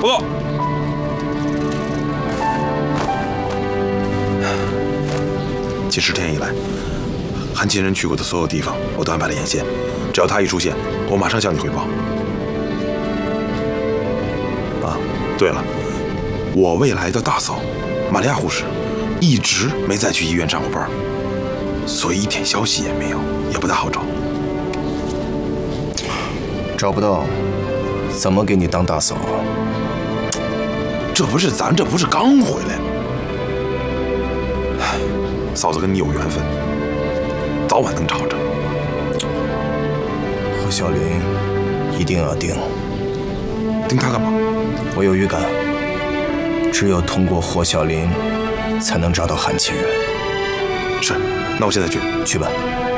报告。近10天以来，韩亲人去过的所有地方，我都安排了眼线。只要他一出现，我马上向你汇报。啊，对了，我未来的大嫂玛利亚护士一直没再去医院上过班，所以一点消息也没有，也不大好找。 找不到，怎么给你当大嫂？ 这不是刚回来吗？嫂子跟你有缘分，早晚能找着。 何小林一定要盯， 盯他干嘛？ 我有预感，只有通过霍小林，才能找到韩亲人。 是，那我现在去。 去吧。